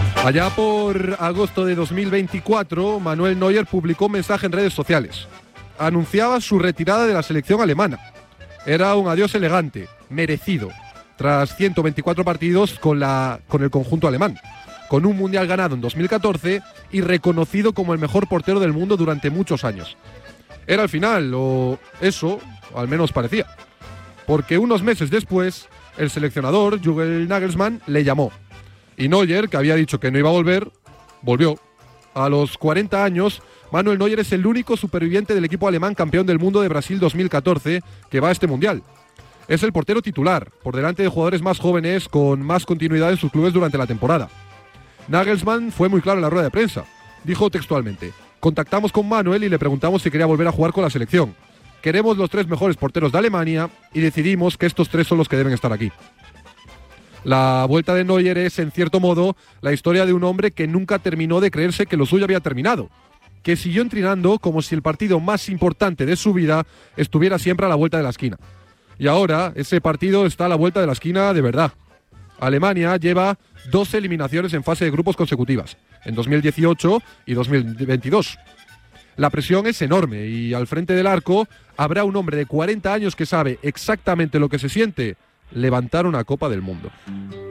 Allá por agosto de 2024, Manuel Neuer publicó un mensaje en redes sociales. Anunciaba su retirada de la selección alemana. Era un adiós elegante, merecido, tras 124 partidos con el conjunto alemán, con un mundial ganado en 2014 y reconocido como el mejor portero del mundo durante muchos años. Era el final, o eso al menos parecía, porque unos meses después, el seleccionador, Julian Nagelsmann, le llamó. Y Neuer, que había dicho que no iba a volver, volvió. A los 40 años, Manuel Neuer es el único superviviente del equipo alemán campeón del mundo de Brasil 2014 que va a este mundial. Es el portero titular, por delante de jugadores más jóvenes con más continuidad en sus clubes durante la temporada. Nagelsmann fue muy claro en la rueda de prensa. Dijo textualmente: contactamos con Manuel y le preguntamos si quería volver a jugar con la selección. Queremos los 3 mejores porteros de Alemania y decidimos que estos 3 son los que deben estar aquí. La vuelta de Neuer es, en cierto modo, la historia de un hombre que nunca terminó de creerse que lo suyo había terminado, que siguió entrenando como si el partido más importante de su vida estuviera siempre a la vuelta de la esquina. Y ahora ese partido está a la vuelta de la esquina de verdad. Alemania lleva 2 eliminaciones en fase de grupos consecutivas, en 2018 y 2022. La presión es enorme y al frente del arco habrá un hombre de 40 años que sabe exactamente lo que se siente levantar una Copa del Mundo.